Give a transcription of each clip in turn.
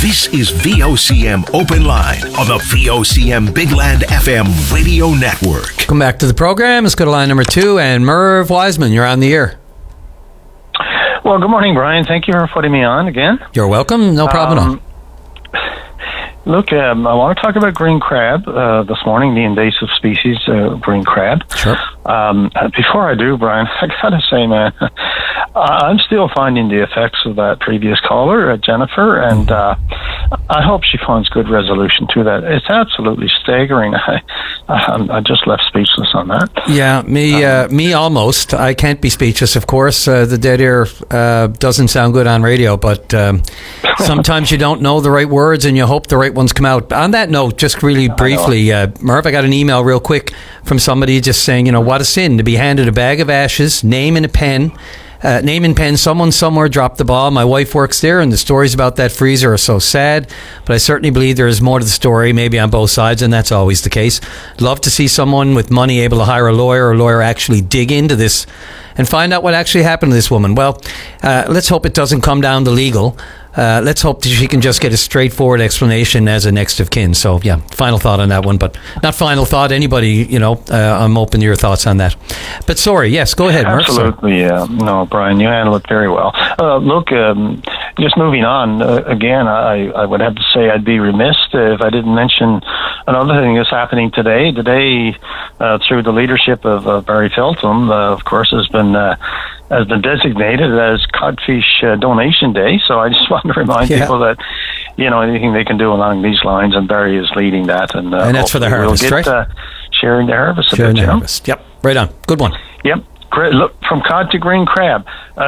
This is VOCM Open Line on the VOCM Big Land FM radio network. Come back to the program. Let's go to line number 2. And Merv Wiseman, you're on the air. Well, good morning, Brian. Thank you for putting me on again. You're welcome. No problem at all. Look, I want to talk about green crab this morning, the invasive species green crab. Sure. Before I do, Brian, I got to say, man, I'm still finding the effects of that previous caller, Jennifer, and I hope she finds good resolution to that. It's absolutely staggering. I just left speechless on that. Yeah, me almost. I can't be speechless, of course. The dead air doesn't sound good on radio, but sometimes you don't know the right words and you hope the right ones come out. On that note, just really briefly, Merv, I got an email real quick from somebody just saying, what a sin to be handed a bag of ashes, name and pen, someone somewhere dropped the ball. My wife works there, and the stories about that freezer are so sad, but I certainly believe there is more to the story, maybe on both sides, and that's always the case. Love to see someone with money able to hire a lawyer actually dig into this and find out what actually happened to this woman. Well, let's hope it doesn't come down to legal. Let's hope that she can just get a straightforward explanation as a next of kin. So, yeah, final thought on that one, but not final thought. Anybody, I'm open to your thoughts on that. But sorry, yes, go ahead, Mark. Absolutely, no, Brian, you handle it very well. Look, just moving on, again, I would have to say I'd be remiss if I didn't mention another thing that's happening today. Today, through the leadership of Barry Feltham, of course, has been designated as Codfish Donation Day. So I just want to remind people that, anything they can do along these lines, and Barry is leading that. And that's for the harvest, right? Sharing the harvest. Sharing the harvest. Yep, right on. Good one. Yep. Look, from cod to green crab.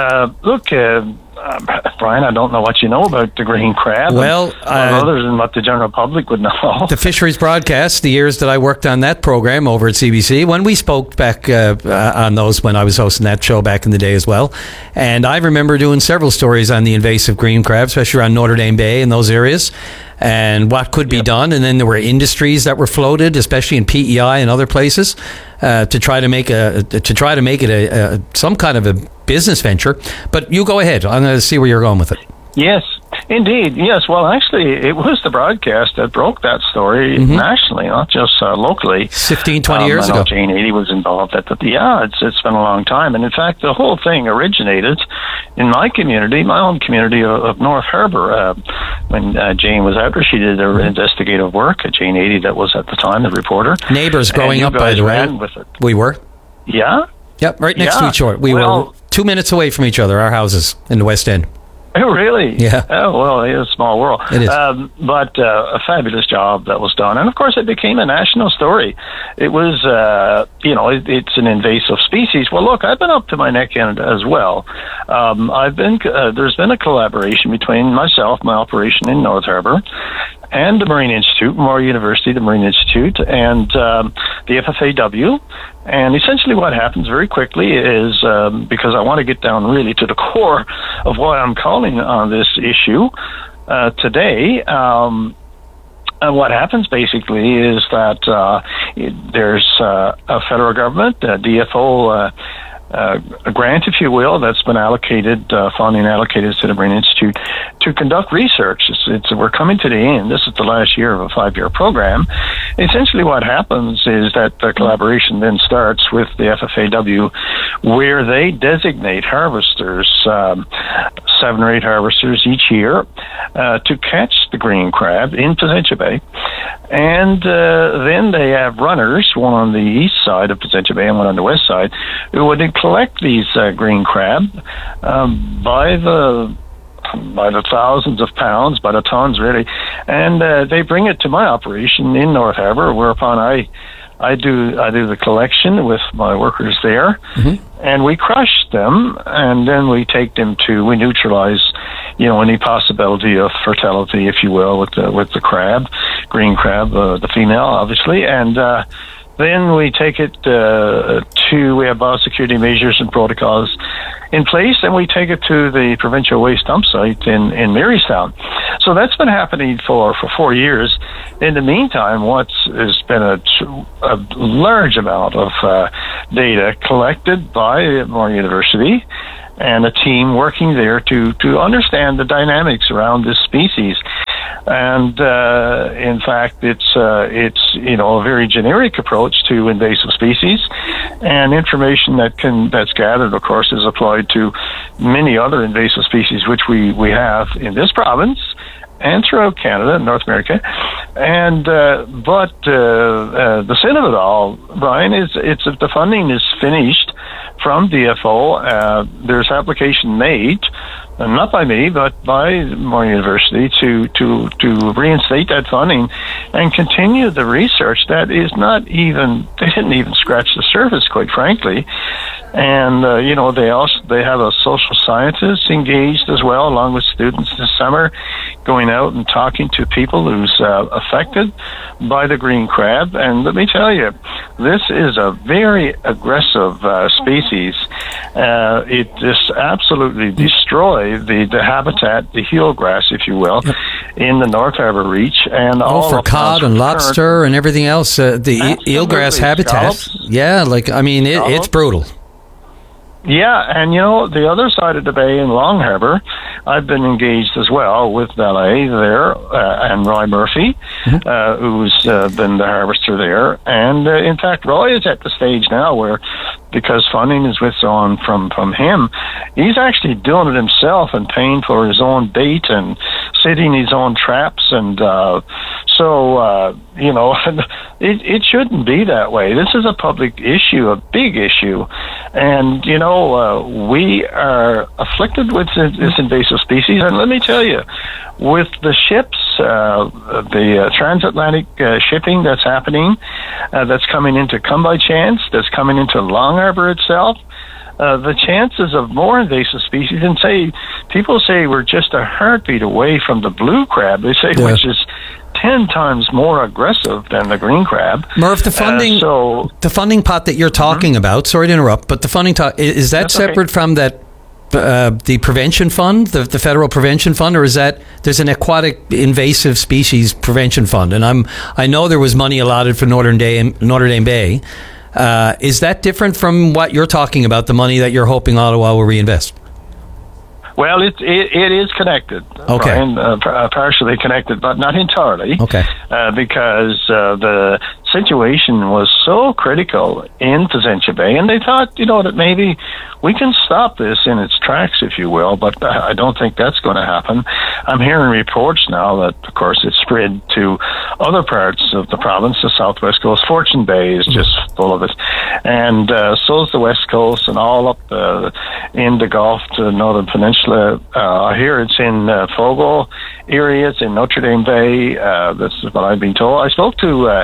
Brian, I don't know what you know about the green crab. Well, other than what the general public would know. The fisheries broadcast, the years that I worked on that program over at CBC, when we spoke back on those, when I was hosting that show back in the day as well. And I remember doing several stories on the invasive green crab, especially around Notre Dame Bay and those areas, and what could be done. And then there were industries that were floated, especially in PEI and other places, to try to make it some kind of a business venture. But you go ahead. I'm going to see where you're going with it. Yes, indeed. Yes. Well, actually, it was the broadcast that broke that story nationally, not just locally. 15, 20 years I know ago. Jane 80 was involved. It's been a long time. And in fact, the whole thing originated in my community, my own community of North Harbour. When Jane was out there, she did her investigative work at Jane 80, that was at the time the reporter. Neighbours growing up, by the way. We were. Yeah? Yep, right next to each other. We were 2 minutes away from each other, our houses in the West End. Oh, really? Yeah. Oh, well, it's a small world. It is. But a fabulous job that was done. And, of course, it became a national story. It was, it's an invasive species. Well, look, I've been up to my neck in it as well. There's been a collaboration between myself, my operation in North Harbour, and the Marine Institute, Moore University, the Marine Institute, and the FFAW. And essentially what happens very quickly is, because I want to get down really to the core of why I'm calling on this issue today, what happens basically is that there's a federal government, DFO, a grant, if you will, that's been allocated, funding allocated to the Marine Institute to conduct research. We're coming to the end. This is the last year of a 5-year program. Essentially what happens is that the collaboration then starts with the FFAW, where they designate harvesters, 7 or 8 harvesters each year, to catch the green crab in Placentia Bay. And then they have runners, one on the east side of Placentia Bay and one on the west side, who would collect these green crab by the thousands of pounds, by the tons really, and they bring it to my operation in North Harbour, whereupon I do the collection with my workers there, and we crush them, and then we neutralize, any possibility of fertility, if you will, with the crab, green crab, the female, obviously, and then we take it we have biosecurity measures and protocols in place, and we take it to the provincial waste dump site in Marystown. So that's been happening for 4 years. In the meantime, has been a large amount of data collected by Moore University and a team working there to understand the dynamics around this species. And in fact, it's a very generic approach to invasive species, and information that's gathered, of course, is applied to many other invasive species which we have in this province and throughout Canada and North America. And but the sin of it all, Brian, is if the funding is finished from DFO, there's application made, not by me, but by Moore University, to reinstate that funding and continue the research that is not even, they didn't even scratch the surface, quite frankly. And they have a social scientist engaged as well, along with students this summer, going out and talking to people who's affected by the green crab. And let me tell you, this is a very aggressive species. It just absolutely destroys the habitat, the eelgrass, if you will, in the North Harbour Reach, and all for cod and lobster and everything else. The eelgrass habitat, scallops. It's brutal. Yeah, and the other side of the bay in Long Harbour, I've been engaged as well with Valet there and Roy Murphy, who's been the harvester there. And in fact, Roy is at the stage now where, because funding is withdrawn from him, he's actually doing it himself and paying for his own bait and setting his own traps. And it shouldn't be that way. This is a public issue, a big issue. And, we are afflicted with this invasive species. And let me tell you, with the ships, the transatlantic shipping that's happening, that's coming into Come By Chance, that's coming into Long Harbour itself, the chances of more invasive species, and people say we're just a heartbeat away from the blue crab, they say, which is 10 times more aggressive than the green crab. Murph, the funding pot that you're talking about, sorry to interrupt, but the funding is that separate from that the prevention fund, the federal prevention fund, or is that there's an aquatic invasive species prevention fund? And I know there was money allotted for Notre Dame Bay. Is that different from what you're talking about, the money that you're hoping Ottawa will reinvest? Well, it is connected, okay. Brian, partially connected, but not entirely. Okay. Because the situation was so critical in Placentia Bay, and they thought, that maybe we can stop this in its tracks, if you will, but I don't think that's going to happen. I'm hearing reports now that, of course, it's spread to other parts of the province, the southwest coast. Fortune Bay is just full of it. And so is the west coast, and all up in the Gulf to the Northern Peninsula. I hear it's in Fogo area, it's in Notre Dame Bay. That's what I've been told. I spoke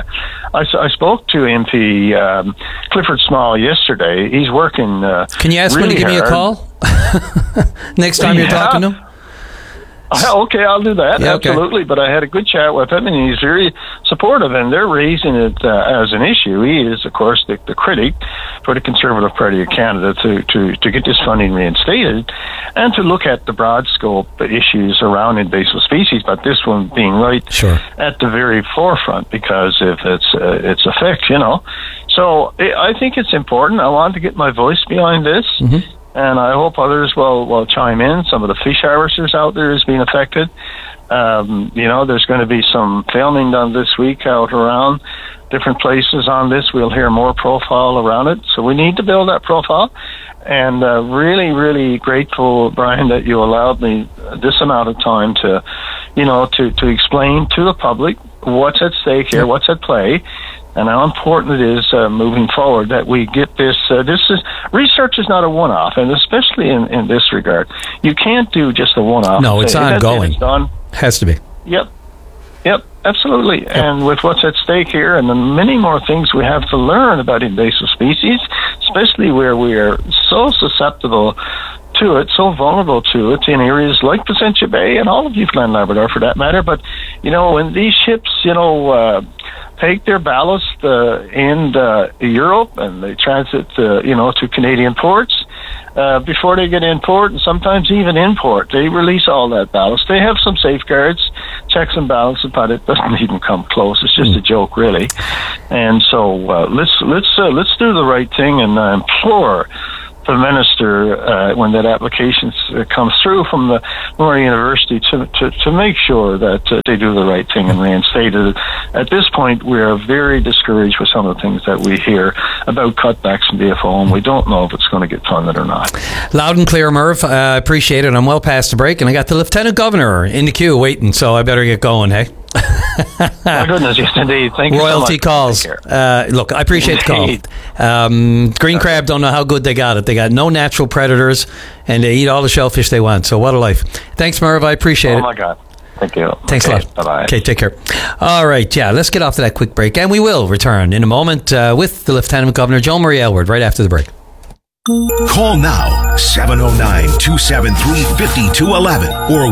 to MP Clifford Small yesterday. He's working Can you ask him to give me a call next time you're talking to him? Okay, I'll do that. Yeah, okay. Absolutely. But I had a good chat with him, and he's very supportive, and they're raising it as an issue. He is, of course, the critic for the Conservative Party of Canada to get this funding reinstated and to look at the broad scope issues around invasive species, but this one being right at the very forefront because of its effect, So I think it's important. I want to get my voice behind this. Mm-hmm. And I hope others will chime in. Some of the fish harvesters out there is being affected. There's going to be some filming done this week out around different places on this. We'll hear more profile around it. So we need to build that profile. And really, really grateful, Brian, that you allowed me this amount of time to explain to the public what's at stake here, what's at play, and how important it is moving forward that we get this. Research is not a one-off, and especially in this regard, you can't do just a one-off. No, it's ongoing. It's done. Has to be. Yep, absolutely. Yep. And with what's at stake here, and the many more things we have to learn about invasive species, especially where we are so susceptible to it, so vulnerable to it in areas like Placentia Bay and all of Newfoundland and Labrador for that matter. But, when these ships, take their ballast in Europe and they transit, to Canadian ports, before they get in port and sometimes even in port, they release all that ballast. They have some safeguards, checks and balances, but it doesn't even come close. It's just a joke, really. And so let's do the right thing, and I implore the minister, when that application comes through from the Memorial University, to make sure that they do the right thing and reinstate it. At this point, we are very discouraged with some of the things that we hear about cutbacks in BFO, and we don't know if it's going to get funded or not. Loud and clear, Merv. I appreciate it. I'm well past the break, and I got the Lieutenant Governor in the queue waiting, so I better get going, hey? My goodness, yes indeed. Thank you so much. Royalty calls. Look, I appreciate the call. Green Crab don't know how good they got it. They got no natural predators, and they eat all the shellfish they want. So what a life. Thanks, Merv. I appreciate it. Oh, my God. Thank you. Thanks a lot. Bye-bye. Okay, take care. All right, yeah, let's get off to that quick break, and we will return in a moment with the Lieutenant Governor, Joe Marie Aylward, right after the break. Call now, 709-273-5211 or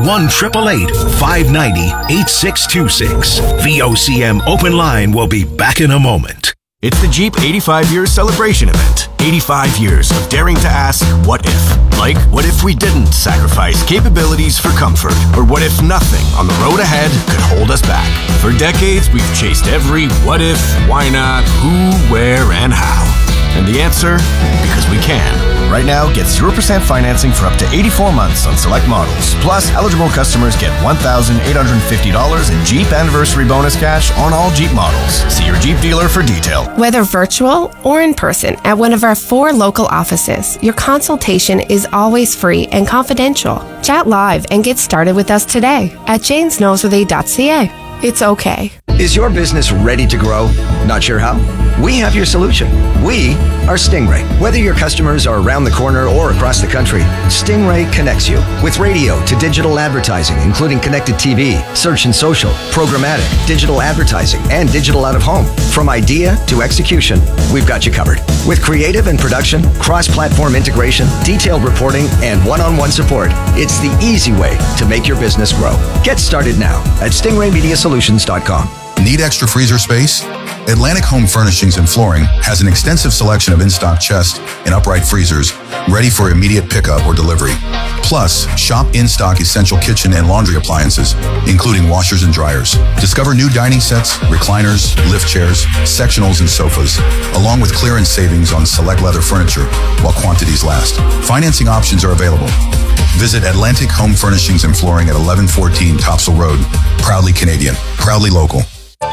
1-888-590-8626. VOCM Open Line will be back in a moment. It's the Jeep 85 Years Celebration Event. 85 years of daring to ask, what if? Like, what if we didn't sacrifice capabilities for comfort? Or what if nothing on the road ahead could hold us back? For decades, we've chased every what if, why not, who, where, and how. And the answer? Because we can. Right now, get 0% financing for up to 84 months on select models. Plus, eligible customers get $1,850 in Jeep Anniversary Bonus cash on all Jeep models. See your Jeep dealer for detail. Whether virtual or in person at one of our 4 local offices, your consultation is always free and confidential. Chat live and get started with us today at janesnosworthy.ca. It's okay. Is your business ready to grow? Not sure how? We have your solution. We are Stingray. Whether your customers are around the corner or across the country, Stingray connects you with radio to digital advertising, including connected TV, search and social, programmatic, digital advertising, and digital out of home. From idea to execution, we've got you covered. With creative and production, cross-platform integration, detailed reporting, and one-on-one support, it's the easy way to make your business grow. Get started now at stingraymediasolutions.com. Need extra freezer space? Atlantic Home Furnishings and Flooring has an extensive selection of in-stock chest and upright freezers ready for immediate pickup or delivery. Plus, shop in-stock essential kitchen and laundry appliances, including washers and dryers. Discover new dining sets, recliners, lift chairs, sectionals, and sofas, along with clearance savings on select leather furniture while quantities last. Financing options are available. Visit Atlantic Home Furnishings and Flooring at 1114 Topsail Road. Proudly Canadian, proudly local.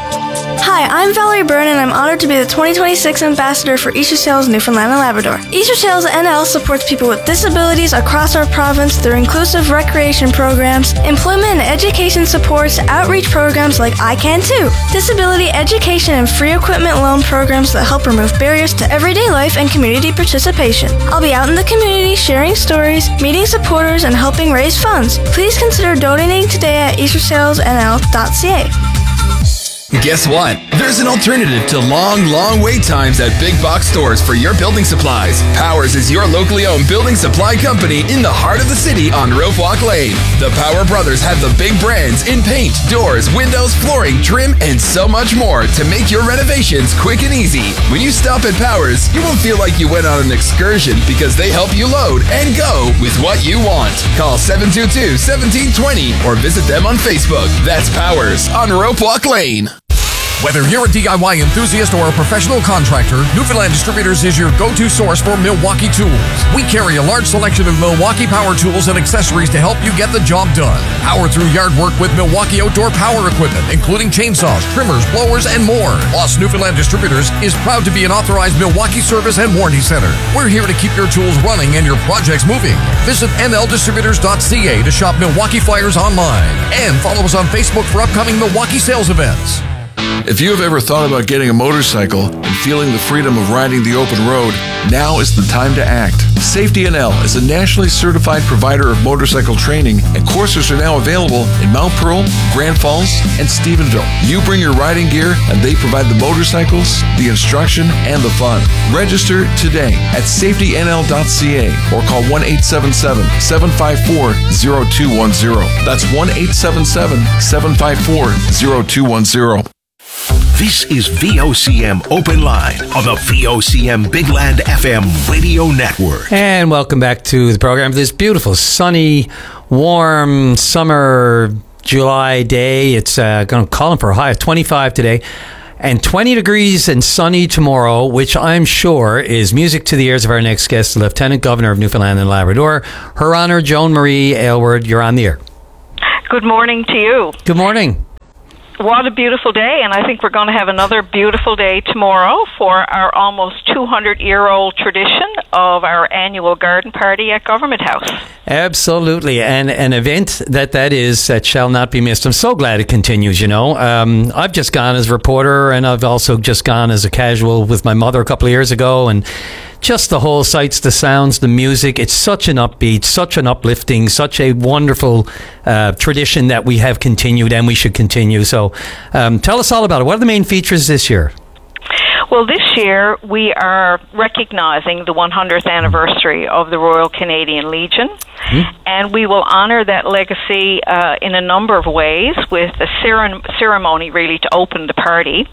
Hi, I'm Valerie Byrne, and I'm honored to be the 2026 Ambassador for Easter Sales Newfoundland and Labrador. Easter Sales NL supports people with disabilities across our province through inclusive recreation programs, employment and education supports, outreach programs like I Can Too, disability education and free equipment loan programs that help remove barriers to everyday life and community participation. I'll be out in the community sharing stories, meeting supporters, and helping raise funds. Please consider donating today at eastersalesnl.ca. Guess what? There's an alternative to long wait times at big box stores for your building supplies. Powers is your locally owned building supply company in the heart of the city on Rope Walk Lane. The Power Brothers have the big brands in paint, doors, windows, flooring, trim, and so much more to make your renovations quick and easy. When you stop at Powers, you won't feel like you went on an excursion because they help you load and go with what you want. Call 722-1720 or visit them on Facebook. That's Powers on Rope Walk Lane. Whether you're a DIY enthusiast or a professional contractor, Newfoundland Distributors is your go-to source for Milwaukee tools. We carry a large selection of Milwaukee power tools and accessories to help you get the job done. Power through yard work with Milwaukee outdoor power equipment, including chainsaws, trimmers, blowers, and more. Plus, Newfoundland Distributors is proud to be an authorized Milwaukee service and warranty center. We're here to keep your tools running and your projects moving. Visit nldistributors.ca to shop Milwaukee flyers online. And follow us on Facebook for upcoming Milwaukee sales events. If you have ever thought about getting a motorcycle and feeling the freedom of riding the open road, now is the time to act. Safety NL is a nationally certified provider of motorcycle training, and courses are now available in Mount Pearl, Grand Falls, and Stephenville. You bring your riding gear, and they provide the motorcycles, the instruction, and the fun. Register today at safetynl.ca or call 1-877-754-0210. That's 1-877-754-0210. This is VOCM Open Line on the VOCM Big Land FM radio network. And welcome back to the program. This beautiful, sunny, warm summer July day. It's going to call for a high of 25 today. and 20 degrees and sunny tomorrow, which I'm sure is music to the ears of our next guest, the Lieutenant Governor of Newfoundland and Labrador. Her Honour, Joan Marie Aylward, you're on the air. Good morning to you. Good morning. What a beautiful day, and I think we're going to have another beautiful day tomorrow for our almost 200-year-old tradition of our annual garden party at Government House. Absolutely, and an event that is that shall not be missed. I'm so glad it continues, you know. I've just gone as a reporter, and I've also just gone as a casual with my mother a couple of years ago, and just the whole sights, the sounds, the music. It's such an upbeat, such an uplifting, such a wonderful tradition that we have continued and we should continue. So tell us all about it. What are the main features this year? Well, this year we are recognizing the 100th anniversary of the Royal Canadian Legion, and we will honor that legacy in a number of ways with a ceremony really to open the party.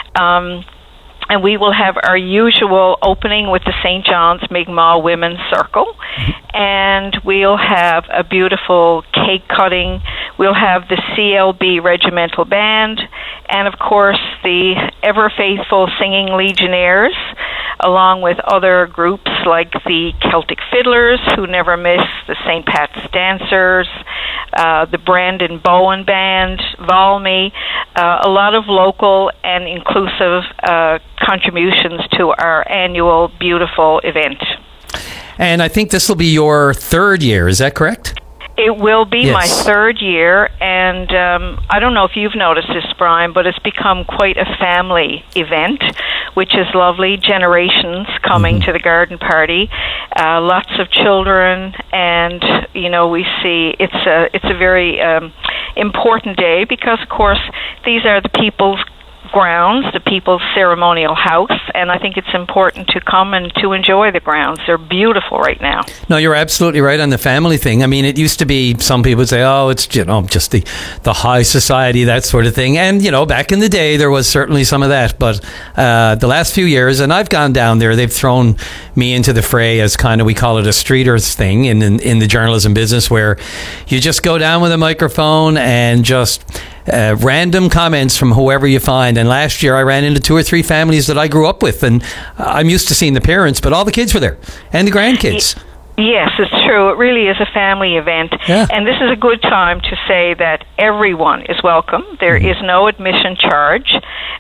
And we will have our usual opening with the St. John's Mi'kmaq Women's Circle. And we'll have a beautiful cake cutting. We'll have the CLB Regimental Band. And, of course, the ever-faithful Singing Legionnaires, along with other groups like the Celtic Fiddlers, who never miss, the St. Pat's Dancers, the Brandon Bowen Band, Valmy, a lot of local and inclusive contributions to our annual beautiful event. And I think this will be your third year, is that correct? It will be my third year, and I don't know if you've noticed this, Brian, but it's become quite a family event, which is lovely. Generations coming to the garden party, lots of children, and you know, we see it's a very important day because, of course, these are the people's grounds, the people's ceremonial house, and I think it's important to come and to enjoy the grounds. They're beautiful right now. No, you're absolutely right on the family thing. I mean, it used to be, some people would say, oh, it's, you know, just the high society, that sort of thing. And, you know, back in the day, there was certainly some of that. But the last few years, and I've gone down there, they've thrown me into the fray as kind of, we call it a streeters thing in the journalism business, where you just go down with a microphone and just random comments from whoever you find. And last year I ran into 2 or 3 families that I grew up with, and I'm used to seeing the parents, but all the kids were there and the grandkids. Yes, it's true. It really is a family event. Yeah. And this is a good time to say that everyone is welcome. There is no admission charge.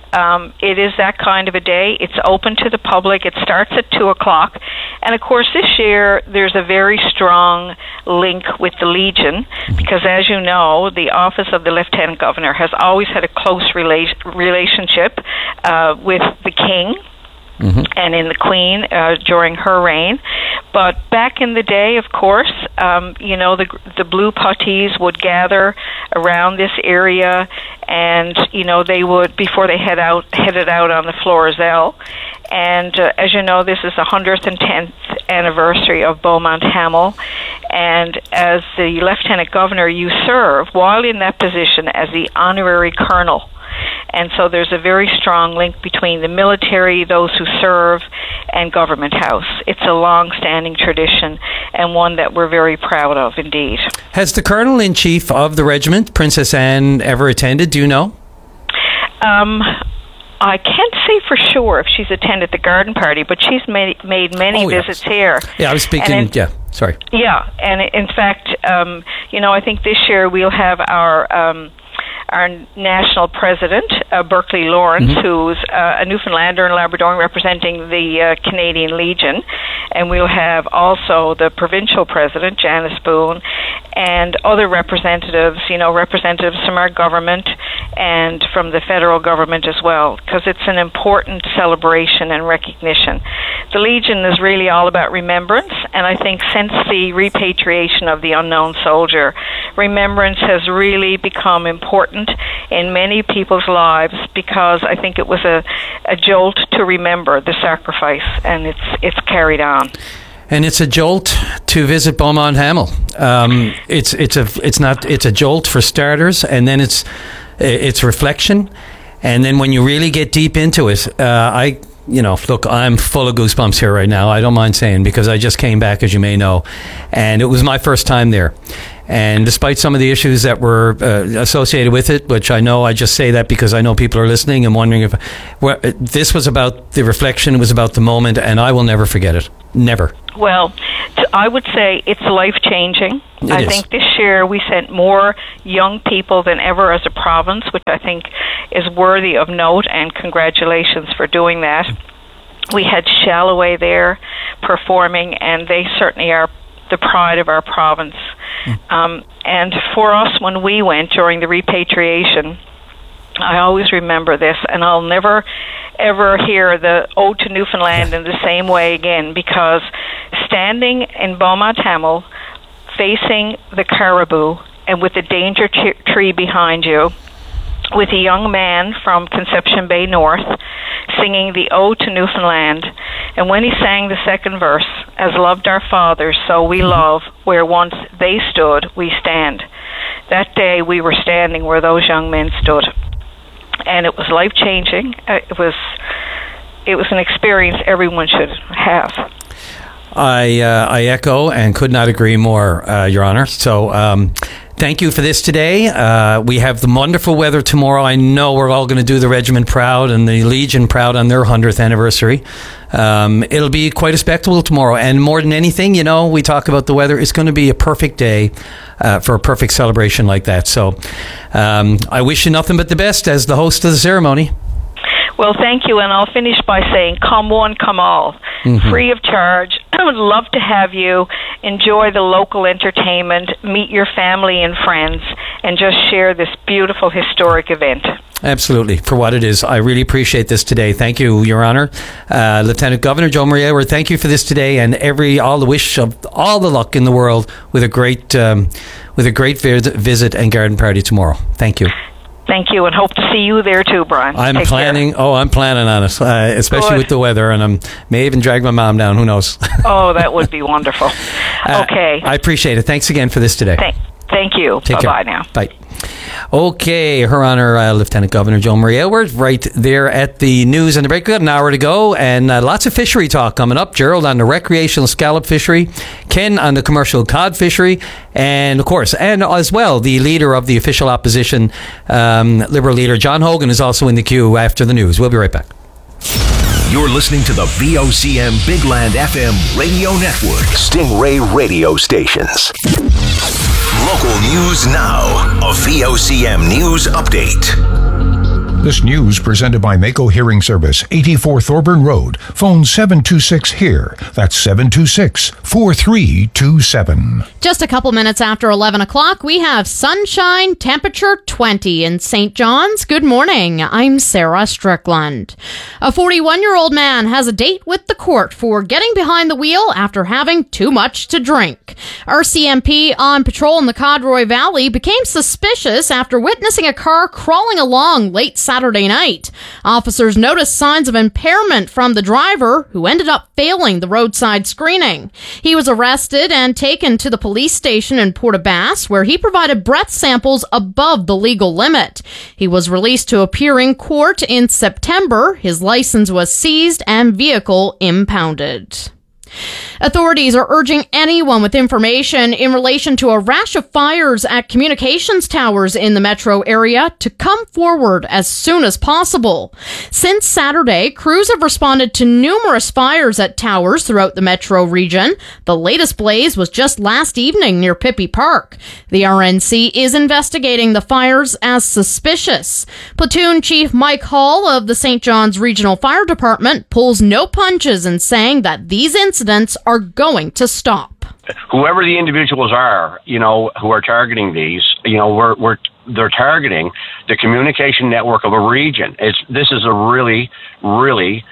It is that kind of a day. It's open to the public. It starts at 2 o'clock. And, of course, this year there's a very strong link with the Legion because, as you know, the Office of the Lieutenant Governor has always had a close relationship with the King. And in the Queen during her reign. But back in the day, of course, you know, the blue puttees would gather around this area, and you know, they would, before they headed out on the Florizel. And as you know, this is the 110th anniversary of Beaumont Hamel, and as the Lieutenant Governor, you serve while in that position as the honorary colonel. And so there's a very strong link between the military, those who serve, and Government House. It's a long-standing tradition and one that we're very proud of indeed. Has the Colonel-in-Chief of the regiment, Princess Anne, ever attended? Do you know? I can't say for sure if she's attended the garden party, but she's made many visits here. Yeah, I was speaking, sorry. Yeah, and in fact, you know, I think this year we'll have our national president, Berkeley Lawrence, who's a Newfoundlander and Labradorian representing the Canadian Legion. And we'll have also the provincial president, Janice Boone, and other representatives, you know, representatives from our government and from the federal government as well, because it's an important celebration and recognition. The Legion is really all about remembrance, and I think since the repatriation of the unknown soldier, remembrance has really become important in many people's lives, because I think it was a jolt to remember the sacrifice, and it's carried on. And it's a jolt to visit Beaumont Hamel. It's a jolt for starters, and then it's reflection, and then when you really get deep into it, look, I'm full of goosebumps here right now. I don't mind saying, because I just came back, as you may know, and it was my first time there. And despite some of the issues that were associated with it, which I know, I just say that because I know people are listening and wondering if this was about the reflection, it was about the moment, and I will never forget it. Never. Well, I would say it's life-changing. I think this year we sent more young people than ever as a province, which I think is worthy of note, and congratulations for doing that. We had Shalloway there performing, and they certainly are the pride of our province. And for us, when we went during the repatriation, I always remember this, and I'll never ever hear the Ode to Newfoundland in the same way again, because standing in Beaumont Hamel, facing the caribou, and with the danger tree behind you, with a young man from Conception Bay North singing the Ode to Newfoundland, and when he sang the second verse, as loved our fathers, so we love, where once they stood, we stand. That day we were standing where those young men stood. And it was life-changing. It was an experience everyone should have. I echo and could not agree more, Your Honor. So thank you for this today. We have the wonderful weather tomorrow. I know we're all going to do the regiment proud and the Legion proud on their 100th anniversary. It'll be quite a spectacle tomorrow. And more than anything, you know, we talk about the weather. It's going to be a perfect day for a perfect celebration like that. So I wish you nothing but the best as the host of the ceremony. Well, thank you, and I'll finish by saying, come one, come all, free of charge. I would love to have you enjoy the local entertainment, meet your family and friends, and just share this beautiful historic event. Absolutely, for what it is. I really appreciate this today. Thank you, Your Honor. Lieutenant Governor Joe Marie Aylward, thank you for this today, and all the wish of all the luck in the world with a great visit and garden party tomorrow. Thank you. Thank you, and hope to see you there too, Brian. I'm planning on it, especially Good. with the weather, and I may even drag my mom down. Who knows? Oh, that would be wonderful. Okay. I appreciate it. Thanks again for this today. Thank you. Take Bye-bye care. now. Bye. Okay, Her Honor Lieutenant Governor Joe Marie Aylward, right there at the news and the break. We've got an hour to go, and lots of fishery talk coming up. Gerald on the recreational scallop fishery, Ken on the commercial cod fishery, and of course, and as well, the leader of the official opposition, Liberal leader John Hogan, is also in the queue after the news. We'll be right back. You're listening to the VOCM Big Land FM radio network. Stingray radio stations. Local news now. A VOCM news update. This news presented by Mako Hearing Service, 84 Thorburn Road. Phone 726-HEAR. That's 726-4327. Just a couple minutes after 11 o'clock, we have sunshine, temperature 20 in St. John's. Good morning. I'm Sarah Strickland. A 41-year-old man has a date with the court for getting behind the wheel after having too much to drink. RCMP on patrol in the Codroy Valley became suspicious after witnessing a car crawling along late Saturday night. Officers noticed signs of impairment from the driver, who ended up failing the roadside screening. He was arrested and taken to the police station in Port-aux-Basques, where he provided breath samples above the legal limit. He was released to appear in court in September. His license was seized and vehicle impounded. Authorities are urging anyone with information in relation to a rash of fires at communications towers in the metro area to come forward as soon as possible. Since Saturday, crews have responded to numerous fires at towers throughout the metro region. The latest blaze was just last evening near Pippi Park. The RNC is investigating the fires as suspicious. Platoon Chief Mike Hall of the St. John's Regional Fire Department pulls no punches in saying that these incidents are going to stop. Whoever the individuals are, who are targeting these, they're targeting the communication network of a region. This is a really, really,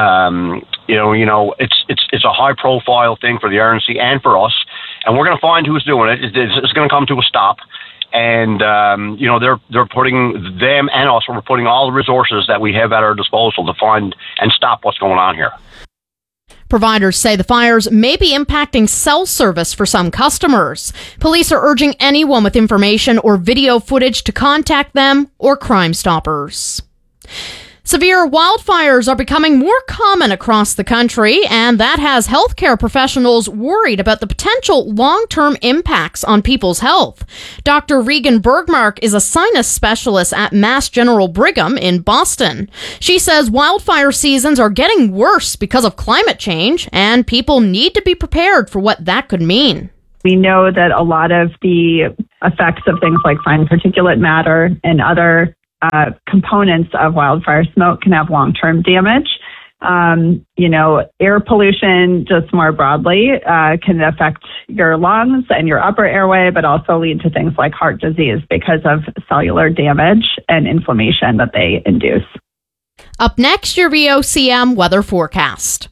it's a high profile thing for the RNC and for us, and we're going to find who's doing it. It's going to come to a stop. And, they're putting them and us, we're putting all the resources that we have at our disposal to find and stop what's going on here. Providers say the fires may be impacting cell service for some customers. Police are urging anyone with information or video footage to contact them or Crime Stoppers. Severe wildfires are becoming more common across the country, and that has healthcare professionals worried about the potential long-term impacts on people's health. Dr. Regan Bergmark is a sinus specialist at Mass General Brigham in Boston. She says wildfire seasons are getting worse because of climate change, and people need to be prepared for what that could mean. We know that a lot of the effects of things like fine particulate matter and other components of wildfire smoke can have long-term damage. Air pollution just more broadly can affect your lungs and your upper airway, but also lead to things like heart disease because of cellular damage and inflammation that they induce. Up next, your VOCM weather forecast.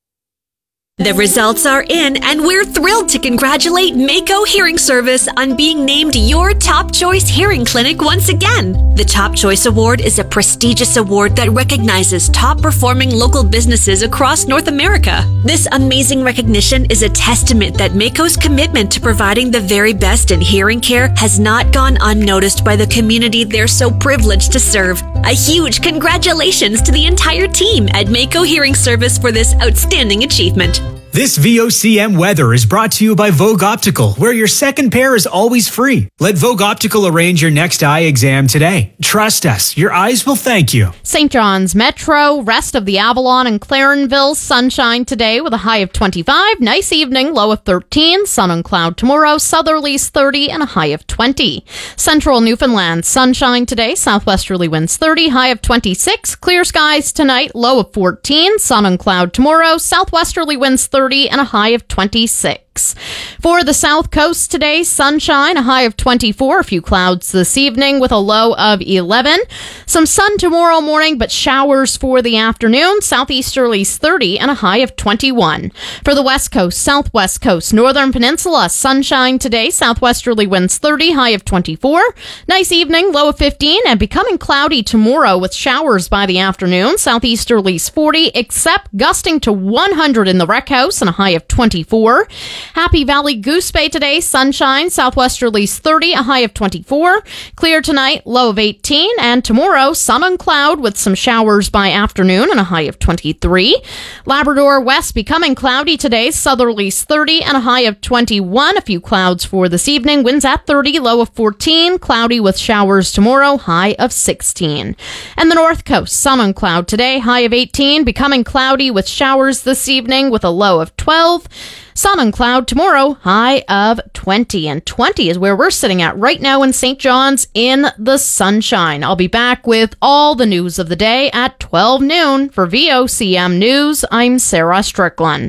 The results are in, and we're thrilled to congratulate Mako Hearing Service on being named your Top Choice Hearing Clinic once again. The Top Choice Award is a prestigious award that recognizes top-performing local businesses across North America. This amazing recognition is a testament that Mako's commitment to providing the very best in hearing care has not gone unnoticed by the community they're so privileged to serve. A huge congratulations to the entire team at Mako Hearing Service for this outstanding achievement. This VOCM weather is brought to you by Vogue Optical, where your second pair is always free. Let Vogue Optical arrange your next eye exam today. Trust us, your eyes will thank you. St. John's Metro, rest of the Avalon and Clarenville, sunshine today with a high of 25. Nice evening, low of 13. Sun and cloud tomorrow, southerlies 30 and a high of 20. Central Newfoundland, sunshine today, southwesterly winds 30, high of 26. Clear skies tonight, low of 14. Sun and cloud tomorrow, southwesterly winds 30 and a high of 26. For the South Coast today, sunshine, a high of 24, a few clouds this evening with a low of 11. Some sun tomorrow morning, but showers for the afternoon, southeasterlies 30 and a high of 21. For the West Coast, Southwest Coast, Northern Peninsula, sunshine today, southwesterly winds 30, high of 24. Nice evening, low of 15, and becoming cloudy tomorrow with showers by the afternoon, southeasterlies 40, except gusting to 100 in the Rec House and a high of 24. Happy Valley Goose Bay today, sunshine, southwesterlies 30, a high of 24. Clear tonight, low of 18. And tomorrow, sun and cloud with some showers by afternoon and a high of 23. Labrador West becoming cloudy today, southerlies 30 and a high of 21. A few clouds for this evening, winds at 30, low of 14. Cloudy with showers tomorrow, high of 16. And the North Coast, sun and cloud today, high of 18. Becoming cloudy with showers this evening with a low of 12. Sun and cloud tomorrow, high of 20. And 20 is where we're sitting at right now in St. John's in the sunshine. I'll be back with all the news of the day at 12 noon. For VOCM News, I'm Sarah Strickland.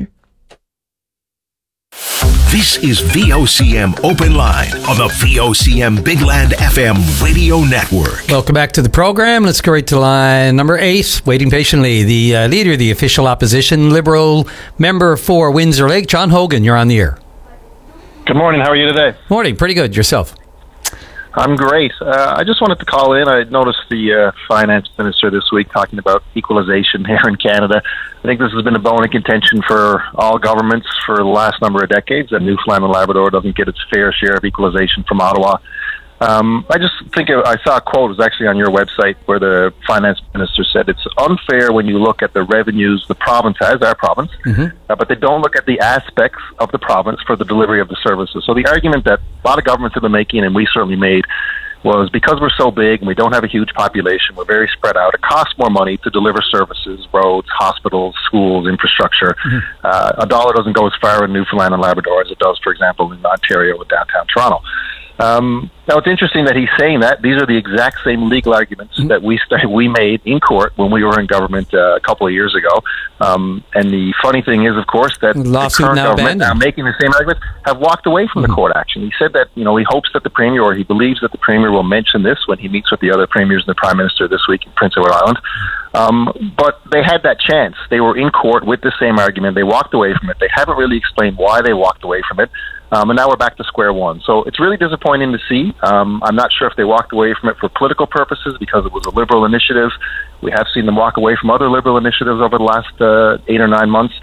This is VOCM Open Line on the VOCM Big Land FM radio network. Welcome back to the program. Let's go right to line number 8, waiting patiently. The leader of the official opposition, Liberal member for Windsor Lake, John Hogan. You're on the air. Good morning. How are you today? Morning. Pretty good. Yourself? I'm great. I just wanted to call in. I noticed the finance minister this week talking about equalization here in Canada. I think this has been a bone of contention for all governments for the last number of decades, that Newfoundland and Labrador doesn't get its fair share of equalization from Ottawa. I just think I saw a quote, it was actually on your website, where the finance minister said it's unfair when you look at the revenues the province has, our province, but they don't look at the aspects of the province for the delivery of the services. So the argument that a lot of governments have been making, and we certainly made, was because we're so big and we don't have a huge population, we're very spread out, it costs more money to deliver services, roads, hospitals, schools, infrastructure. A dollar doesn't go as far in Newfoundland and Labrador as it does, for example, in Ontario with downtown Toronto. Now, it's interesting that he's saying that. These are the exact same legal arguments that we made in court when we were in government a couple of years ago. And the funny thing is, of course, that the current government, now making the same arguments, have walked away from the court action. He said that, he hopes that the Premier, or he believes that the Premier will mention this when he meets with the other Premiers and the Prime Minister this week in Prince Edward Island. But they had that chance. They were in court with the same argument. They walked away from it. They haven't really explained why they walked away from it. And now we're back to square one. So it's really disappointing to see. I'm not sure if they walked away from it for political purposes because it was a Liberal initiative. We have seen them walk away from other Liberal initiatives over the last 8 or 9 months.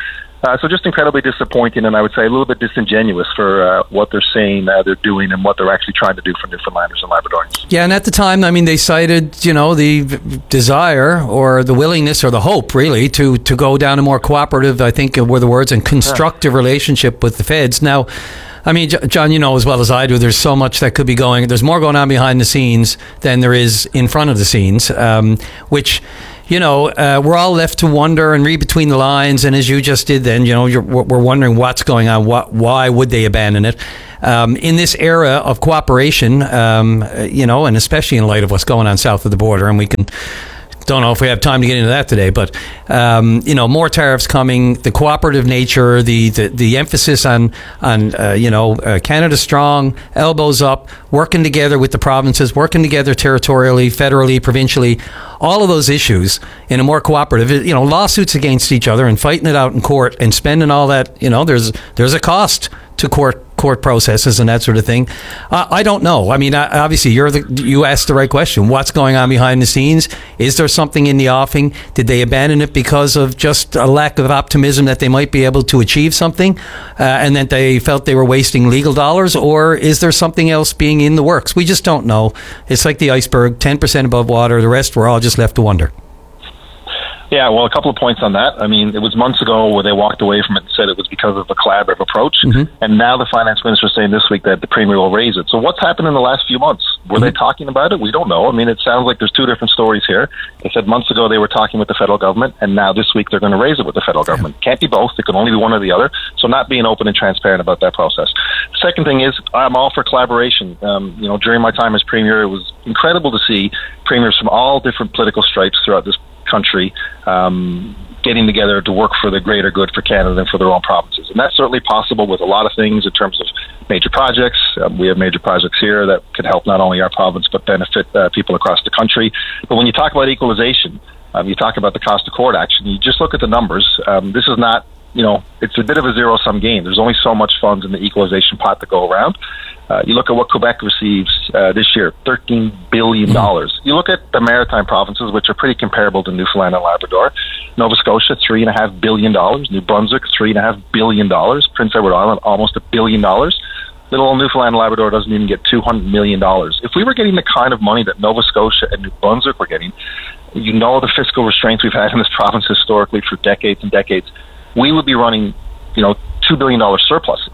So just incredibly disappointing, and I would say a little bit disingenuous for what they're saying they're doing and what they're actually trying to do for Newfoundlanders and Labradorians. Yeah, and at the time, I mean, they cited, the desire or the willingness or the hope, really, to go down a more cooperative, I think were the words, and constructive relationship with the feds. Now, I mean, John, you know as well as I do, there's so much that could be there's more going on behind the scenes than there is in front of the scenes, which... we're all left to wonder and read between the lines. And as you just did then, we're wondering what's going on. Why would they abandon it? In this era of cooperation, and especially in light of what's going on south of the border, and we don't know if we have time to get into that today, but more tariffs coming, the cooperative nature, the emphasis on Canada strong, elbows up, working together with the provinces, working together territorially, federally, provincially, all of those issues in a more cooperative, lawsuits against each other and fighting it out in court and spending all that, there's a cost to court processes and that sort of thing. I don't know. I mean, obviously, you asked the right question. What's going on behind the scenes? Is there something in the offing? Did they abandon it because of just a lack of optimism that they might be able to achieve something, and that they felt they were wasting legal dollars? Or is there something else being in the works? We just don't know. It's like the iceberg, 10% above water. The rest, we're all just left to wonder. Yeah, well, a couple of points on that. I mean, it was months ago where they walked away from it and said it was because of the collaborative approach. Mm-hmm. And now the finance minister is saying this week that the Premier will raise it. So what's happened in the last few months? Were they talking about it? We don't know. I mean, it sounds like there's two different stories here. They said months ago they were talking with the federal government, and now this week they're going to raise it with the federal government. Can't be both. It can only be one or the other. So not being open and transparent about that process. The second thing is I'm all for collaboration. During my time as Premier, it was incredible to see premiers from all different political stripes throughout this country getting together to work for the greater good for Canada and for their own provinces. And that's certainly possible with a lot of things in terms of major projects. We have major projects here that could help not only our province but benefit people across the country. But when you talk about equalization, you talk about the cost of court action, you just look at the numbers. This is not, it's a bit of a zero-sum game. There's only so much funds in the equalization pot to go around. You look at what Quebec receives this year, $13 billion. You look at the maritime provinces, which are pretty comparable to Newfoundland and Labrador. Nova Scotia, $3.5 billion. New Brunswick, $3.5 billion. Prince Edward Island, almost $1 billion. Little old Newfoundland and Labrador doesn't even get $200 million. If we were getting the kind of money that Nova Scotia and New Brunswick were getting, the fiscal restraints we've had in this province historically for decades and decades, we would be running, $2 billion surpluses.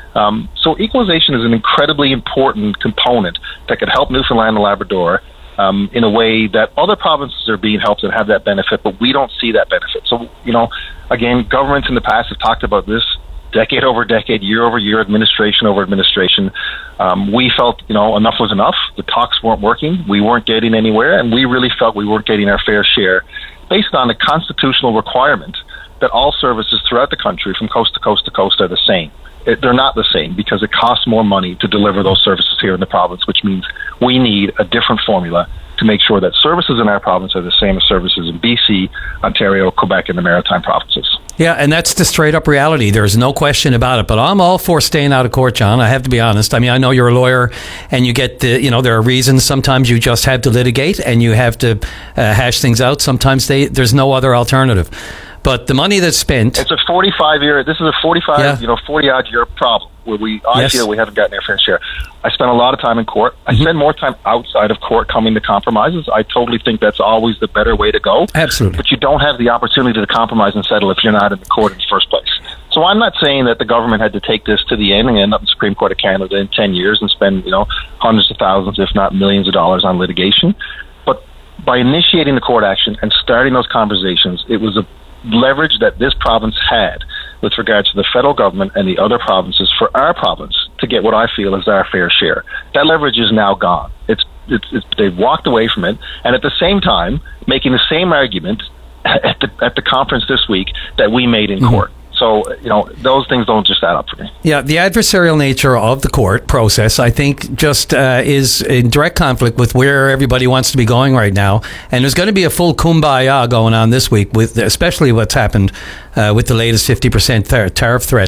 So equalization is an incredibly important component that could help Newfoundland and Labrador in a way that other provinces are being helped and have that benefit, but we don't see that benefit. So, again, governments in the past have talked about this decade over decade, year over year, administration over administration. We felt, enough was enough. The talks weren't working. We weren't getting anywhere, and we really felt we weren't getting our fair share based on the constitutional requirement that all services throughout the country from coast to coast to coast are the same. They're not the same because it costs more money to deliver those services here in the province, which means we need a different formula to make sure that services in our province are the same as services in BC, Ontario, Quebec, and the maritime provinces. Yeah, and that's the straight up reality. There's no question about it. But I'm all for staying out of court, John. I have to be honest. I mean, I know you're a lawyer and you get there are reasons. Sometimes you just have to litigate and you have to hash things out. Sometimes there's no other alternative. But the money that's spent... It's a 45-year... This is a 40-odd-year problem where I feel we haven't gotten our fair share. I spent a lot of time in court. I spend more time outside of court coming to compromises. I totally think that's always the better way to go. Absolutely. But you don't have the opportunity to compromise and settle if you're not in the court in the first place. So I'm not saying that the government had to take this to the end and end up in the Supreme Court of Canada in 10 years and spend, hundreds of thousands, if not millions of dollars on litigation. But by initiating the court action and starting those conversations, it was a leverage that this province had with regard to the federal government and the other provinces for our province to get what I feel is our fair share. That leverage is now gone. They've walked away from it, and at the same time making the same argument at the conference this week that we made in court. So, those things don't just add up for me. Yeah, the adversarial nature of the court process, I think, just is in direct conflict with where everybody wants to be going right now. And there's going to be a full kumbaya going on this week, with especially what's happened with the latest 50% tariff threat.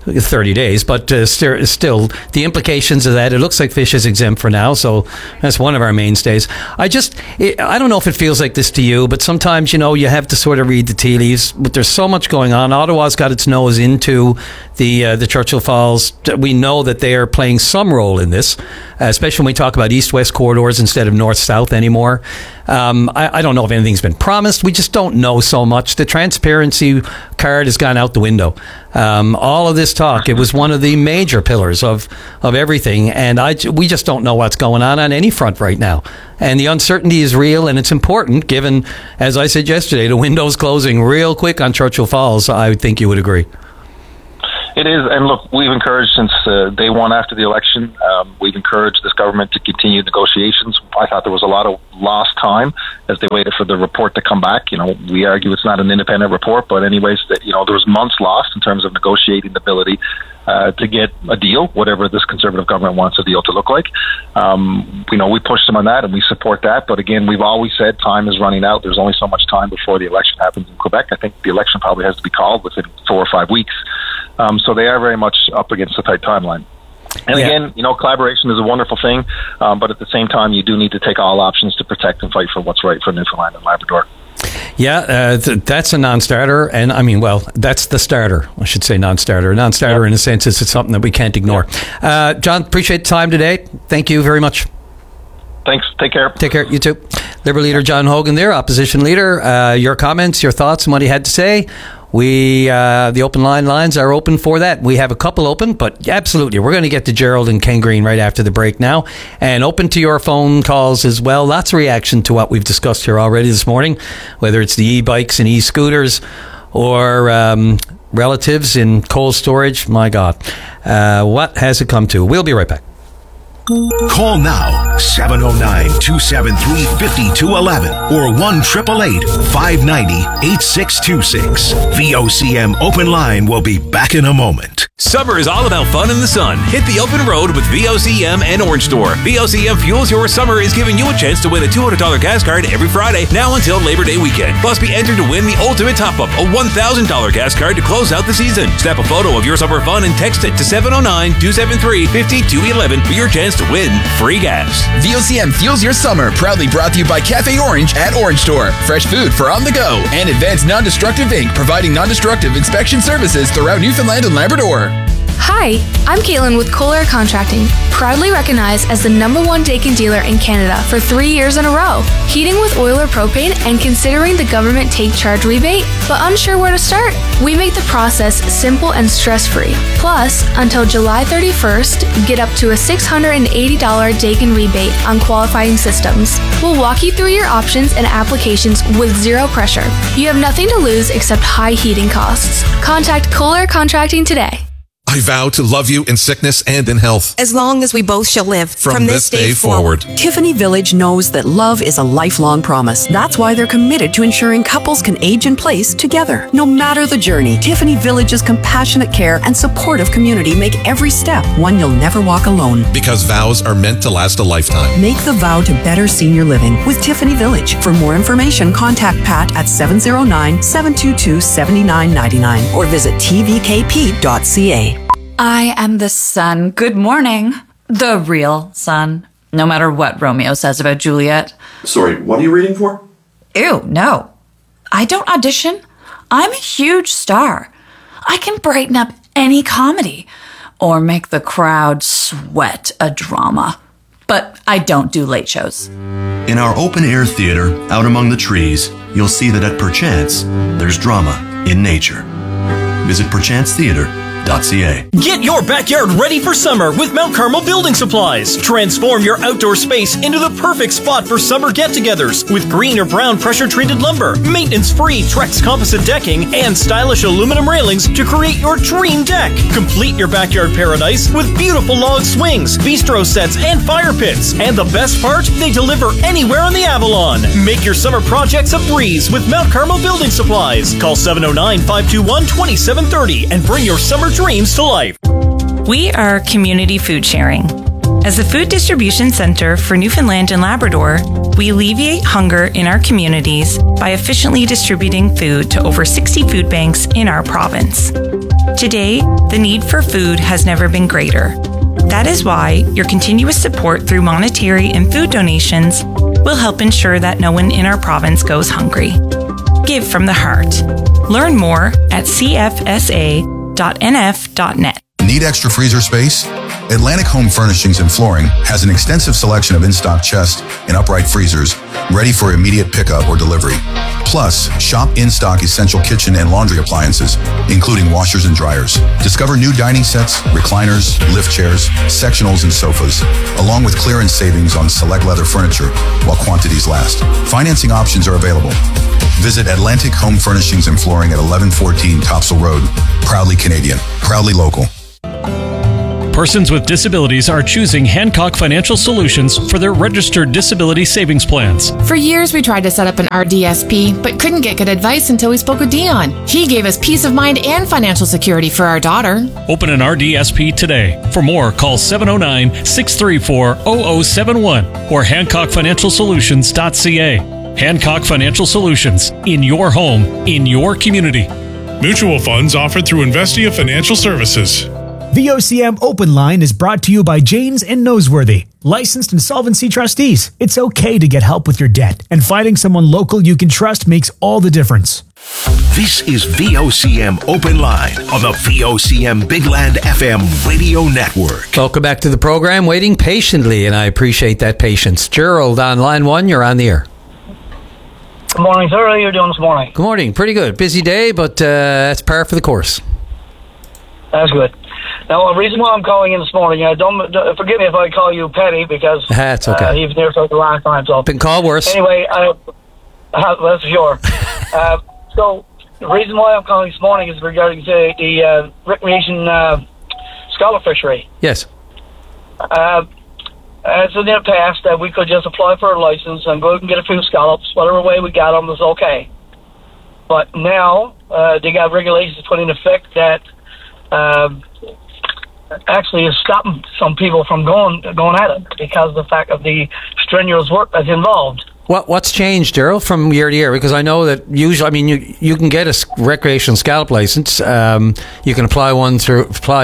30 days, but still, the implications of that, it looks like fish is exempt for now, so that's one of our mainstays. I don't know if it feels like this to you, but sometimes, you have to sort of read the tea leaves, but there's so much going on. Ottawa's got its nose into the Churchill Falls. We know that they are playing some role in this, especially when we talk about east-west corridors instead of north-south anymore. I don't know if anything's been promised. We just don't know so much. The transparency card has gone out the window. All of this talk, it was one of the major pillars of everything, and we just don't know what's going on any front right now. And the uncertainty is real, and it's important, given, as I said yesterday, the window's closing real quick on Churchill Falls. I would think you would agree. It is, and look, we've encouraged since day one after the election, we've encouraged this government to continue negotiations. I thought there was a lot of lost time as they waited for the report to come back. We argue it's not an independent report, but anyways, that there was months lost in terms of negotiating the ability to get a deal, whatever this Conservative government wants a deal to look like. We pushed them on that, and we support that. But again, we've always said time is running out. There's only so much time before the election happens in Quebec. I think the election probably has to be called within 4 or 5 weeks. So they are very much up against a tight timeline. And again, collaboration is a wonderful thing, but at the same time, you do need to take all options to protect and fight for what's right for Newfoundland and Labrador. Yeah, that's a non-starter, and that's the starter. I should say non-starter. Non-starter in a sense is it's something that we can't ignore. John, appreciate the time today. Thank you very much. Thanks. Take care. Take care. You too. Liberal leader John Hogan there, opposition leader. Your comments, your thoughts on what he had to say. The open lines are open for that. We have a couple open, but absolutely, we're going to get to Gerald and Ken Green right after the break now, and open to your phone calls as well. Lots of reaction to what we've discussed here already this morning, whether it's the e-bikes and e-scooters or relatives in cold storage. My God, what has it come to? We'll be right back. Call now, 709-273-5211 or 1-888-590-8626. VOCM Open Line will be back in a moment. Summer is all about fun in the sun. Hit the open road with VOCM and Orange Store. VOCM Fuels Your Summer is giving you a chance to win a $200 gas card every Friday, now until Labor Day weekend. Plus, be entered to win the ultimate top-up, a $1,000 gas card to close out the season. Snap a photo of your summer fun and text it to 709-273-5211 for your chance to win free gas. VOCM Fuels Your Summer, proudly brought to you by Cafe Orange at Orange Store. Fresh food for on the go. And Advanced Non-Destructive Inc., providing non-destructive inspection services throughout Newfoundland and Labrador. Hi, I'm Caitlin with Kohler Contracting, proudly recognized as the #1 Daikin dealer in Canada for 3 years in a row. Heating with oil or propane and considering the government take charge rebate, but unsure where to start? We make the process simple and stress-free. Plus, until July 31st, get up to a $680 Daikin rebate on qualifying systems. We'll walk you through your options and applications with zero pressure. You have nothing to lose except high heating costs. Contact Kohler Contracting today. I vow to love you in sickness and in health. As long as we both shall live. From this day forward. Tiffany Village knows that love is a lifelong promise. That's why they're committed to ensuring couples can age in place together. No matter the journey, Tiffany Village's compassionate care and supportive community make every step one you'll never walk alone. Because vows are meant to last a lifetime. Make the vow to better senior living with Tiffany Village. For more information, contact Pat at 709-722-7999 or visit tvkp.ca. I am the sun. Good morning. The real sun. No matter what Romeo says about Juliet. Sorry, what are you reading for? Ew, no. I don't audition. I'm a huge star. I can brighten up any comedy or make the crowd sweat a drama. But I don't do late shows. In our open-air theater, out among the trees, you'll see that at Perchance, there's drama in nature. Visit perchancetheater.ca. Get your backyard ready for summer with Mount Carmel Building Supplies. Transform your outdoor space into the perfect spot for summer get-togethers with green or brown pressure-treated lumber, maintenance-free Trex composite decking, and stylish aluminum railings to create your dream deck. Complete your backyard paradise with beautiful log swings, bistro sets, and fire pits. And the best part, they deliver anywhere on the Avalon. Make your summer projects a breeze with Mount Carmel Building Supplies. Call 709-521-2730 and bring your summer dreams to life. We are Community Food Sharing. As the food distribution center for Newfoundland and Labrador, we alleviate hunger in our communities by efficiently distributing food to over 60 food banks in our province. Today, the need for food has never been greater. That is why your continuous support through monetary and food donations will help ensure that no one in our province goes hungry. Give from the heart. Learn more at cfsa.nf.net. Need extra freezer space? Atlantic Home Furnishings and Flooring has an extensive selection of in-stock chest and upright freezers ready for immediate pickup or delivery. Plus, shop in-stock essential kitchen and laundry appliances, including washers and dryers. Discover new dining sets, recliners, lift chairs, sectionals, and sofas, along with clearance savings on select leather furniture while quantities last. Financing options are available. Visit Atlantic Home Furnishings and Flooring at 1114 Topsail Road. Proudly Canadian, proudly local. Persons with disabilities are choosing Hancock Financial Solutions for their registered disability savings plans. For years, we tried to set up an RDSP, but couldn't get good advice until we spoke with Dion. He gave us peace of mind and financial security for our daughter. Open an RDSP today. For more, call 709-634-0071 or HancockFinancialSolutions.ca. Hancock Financial Solutions. In your home, in your community. Mutual funds offered through Investia Financial Services. VOCM Open Line is brought to you by Janes and Noseworthy, licensed insolvency trustees. It's okay to get help with your debt, and finding someone local you can trust makes all the difference. This is VOCM Open Line on the VOCM Bigland FM radio network. Welcome back to the program. Waiting patiently, and I appreciate that patience. Gerald on line 1, you're on the air. Good morning, sir. How are you doing this morning? Good morning. Pretty good. Busy day, but that's par for the course. That's good. Now, the reason why I'm calling in this morning, don't forgive me if I call you Petty, because that's okay. He was near the last time. So been called worse. Anyway, that's sure. So the reason why I'm calling this morning is regarding the recreation scallop fishery. Yes. As in the past, we could just apply for a license and go out and get a few scallops. Whatever way we got them was okay. But now they got regulations put in effect that actually is stopping some people from going at it because of the fact of the strenuous work that's involved. What's changed, Daryl, from year to year? Because I know that usually, I mean, you can get a recreational scallop license. You can apply through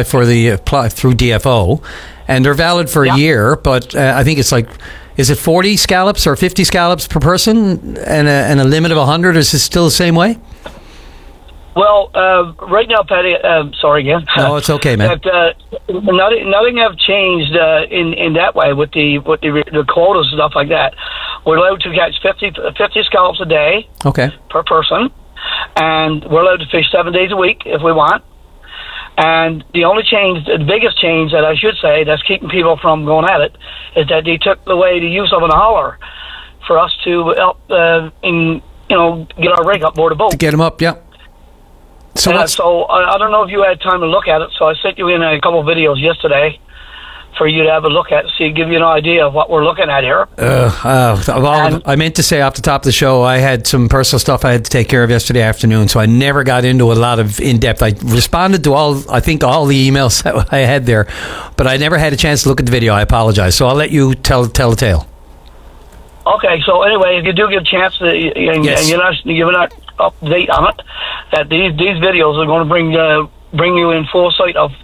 DFO, and they're valid for a year. But I think it's like, is it 40 scallops or 50 scallops per person, and a limit of 100? Is it still the same way? Well, right now, Patty, sorry again. No, it's okay, man. But, nothing have changed in that way with the quotas and stuff like that. We're allowed to catch 50 scallops a day per person, and we're allowed to fish 7 days a week if we want. And the only change, the biggest change that I should say that's keeping people from going at it, is that they took away the use of an hauler for us to help get our rig up board a boat. To get them up, yeah. So I don't know if you had time to look at it, so I sent you in a couple of videos yesterday for you to have a look at, give you an idea of what we're looking at here. I meant to say off the top of the show, I had some personal stuff I had to take care of yesterday afternoon, so I never got into a lot of in-depth. I responded to all the emails that I had there, but I never had a chance to look at the video. I apologize. So I'll let you tell the tale. Okay, so anyway, if you do get a chance, and you're not up to date on it, that these videos are going to bring you in full sight of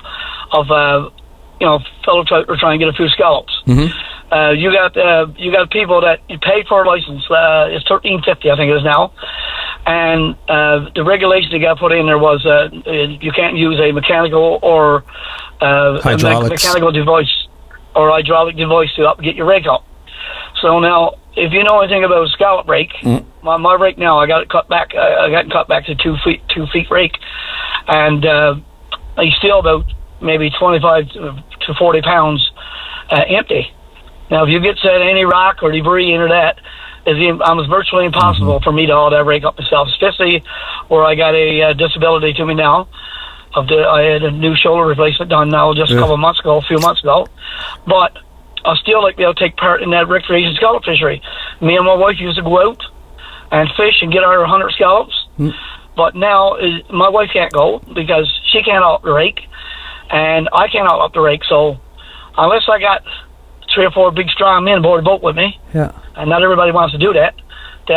fellow trout are trying to get a few scallops. Mm-hmm. You got people that you pay for a license. It's $13.50, I think it is now, and the regulation that got put in there was you can't use a mechanical or mechanical device or hydraulic device to get your rig up. So now, if you know anything about a scallop rake, my rake now, I got it cut back. I got it cut back to 2 feet rake, and I still about maybe 25 to 40 pounds empty. Now, if you get any rock or debris into that, it's virtually impossible for me to haul that rake up myself, especially where I got a disability to me now. I had a new shoulder replacement done now just a few months ago, but I still like to be able to take part in that recreation scallop fishery. Me and my wife used to go out and fish and get our 100 scallops, but now my wife can't go because she can't haul up the rake, and I can't haul up the rake. So unless I got 3 or 4 big strong men aboard the boat with me, and not everybody wants to do that,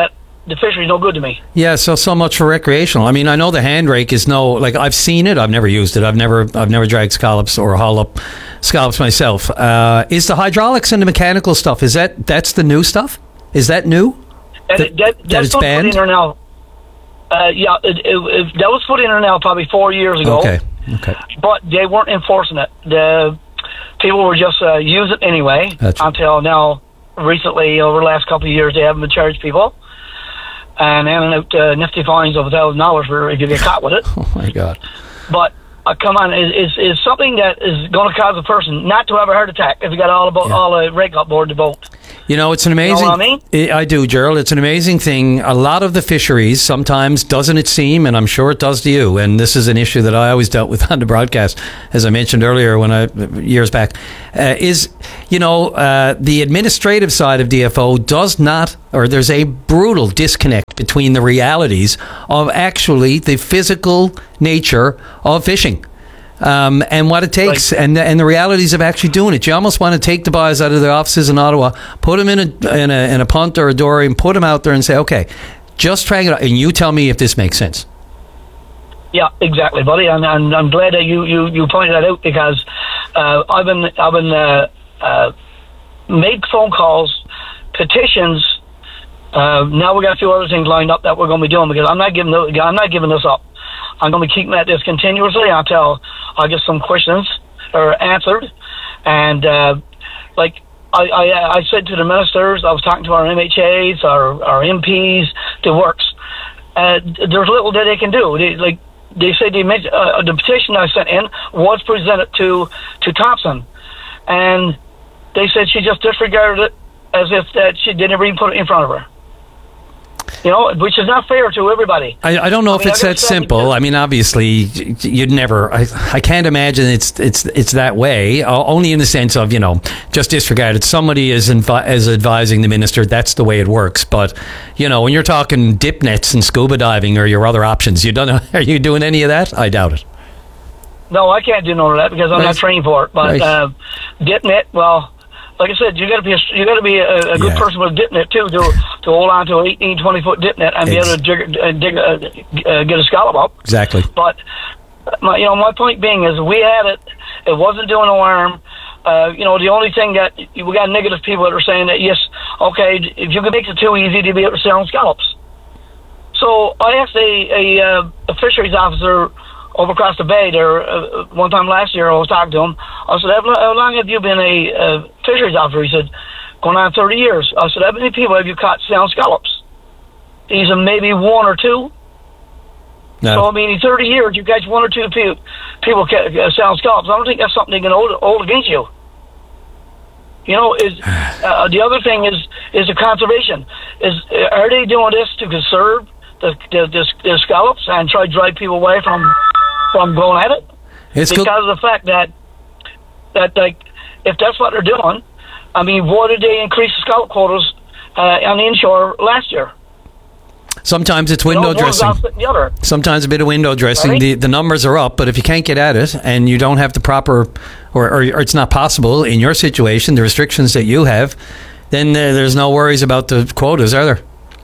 the fishery is no good to me. Yeah, so much for recreational. I mean, I know the hand rake is I've seen it. I've never used it. I've never dragged scallops or haul up scallops myself. Is the hydraulics and the mechanical stuff, that's the new stuff? Is that new? That's it's banned? put in there now. Yeah, that was put in there now probably 4 years ago. Okay. But they weren't enforcing it. The people were just using it anyway until now. Recently, over the last couple of years, they haven't been charged people and handing out nifty fines of $1,000 for if you get caught with it. Oh my God! But come on, it's something that is going to cause a person not to have a heart attack if you got all the rake up board the boat. You know, it's an amazing... You know what I mean? I do, Gerald. It's an amazing thing. A lot of the fisheries, sometimes, doesn't it seem, and I'm sure it does to you, and this is an issue that I always dealt with on the broadcast, as I mentioned earlier years back, the administrative side of DFO does not, or there's a brutal disconnect between the realities of actually the physical nature of fishing. And what it takes, and the realities of actually doing it. You almost want to take the boys out of the offices in Ottawa, put them in a punt or a dory, and put them out there and say, okay, just try it out, and you tell me if this makes sense. Yeah, exactly, buddy. And I'm glad that you pointed that out, because I've been make phone calls, petitions. Now we got a few other things lined up that we're going to be doing, because I'm not giving this up. I'm going to be keeping at this continuously until I get some questions or answered. And I said to the ministers, I was talking to our MHAs, our MPs, the works. There's little that they can do. They said the petition I sent in was presented to Thompson, and they said she just disregarded it as if that she didn't even put it in front of her. You know, which is not fair to everybody. I don't know if it's that simple. I mean, obviously, you'd never. I can't imagine it's that way. Only in the sense of, just disregard it. Somebody is advising the minister. That's the way it works. But when you're talking dip nets and scuba diving or your other options, are you doing any of that? I doubt it. No, I can't do none of that because I'm not trained for it. But dip net, well. Like I said, you got to be a good person with a dip net too to hold on to an 18, 20-foot dip net and be able to get a scallop up. Exactly. But my point being is, we had it. It wasn't doing no harm. The only thing that we got negative people that are saying that yes, okay, if you can make it too easy to be able to sell scallops. So I asked a fisheries officer over across the bay there one time last year. I was talking to him. I said, how long have you been a fisheries officer? He said, going on 30 years. I said, how many people have you caught selling scallops? He said, maybe one or two. No. So, I mean, in 30 years, you catch one or two people selling scallops. I don't think that's something they can hold against you. The other thing is the conservation. Are they doing this to conserve the scallops and try to drive people away from going at it? Because of the fact that if that's what they're doing, I mean, why did they increase the scallop quotas on the inshore last year? Sometimes it's window dressing. Sometimes a bit of window dressing. Right? The numbers are up, but if you can't get at it and you don't have the proper, or it's not possible in your situation, the restrictions that you have, then there's no worries about the quotas, are there?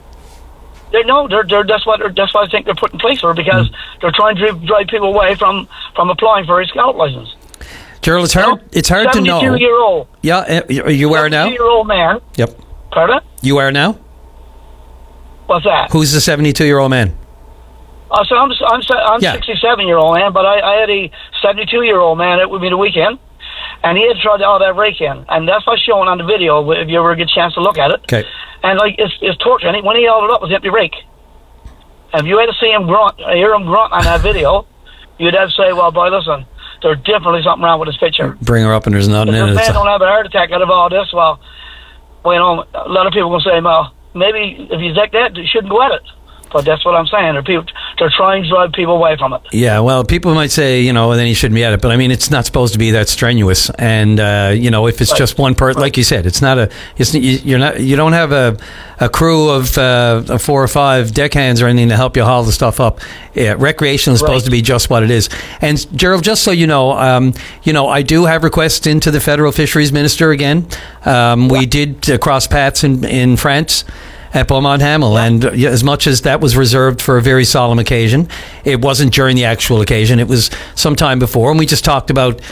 That's what I think they're put in place for, because they're trying to drive people away from applying for a scallop license. Gerald, it's hard to know. 72-year-old. Yeah, you are now? 72-year-old man. Yep. Pardon? You are now? What's that? Who's the 72-year-old man? So I'm 67-year-old man, but I had a 72-year-old man out with me the weekend, and he had tried all that rake in, and that's what's showing on the video if you ever get a chance to look at it. Okay. And it's torture. And when he held it up, it was an empty rake. And if you had to see him grunt, hear him grunt on that video, you'd have to say, well, boy, listen, there's definitely something wrong with this picture. Bring her up and there's nothing in it. If this man don't have a heart attack out of all this, well, a lot of people will say, well, maybe if he's like that, you shouldn't go at it. But that's what I'm saying. They're trying to drive people away from it. Yeah, well, people might say, then you shouldn't be at it. But I mean, it's not supposed to be that strenuous. And if it's just one person, like you said, it's not you don't have a crew of 4 or 5 deckhands or anything to help you haul the stuff up. Yeah, recreational is supposed to be just what it is. And Gerald, just so you know, I do have requests into the federal fisheries minister again. We did cross paths in France. at Beaumont Hamel. And as much as that was reserved for a very solemn occasion, it wasn't during the actual occasion. It was sometime before. And we just talked about,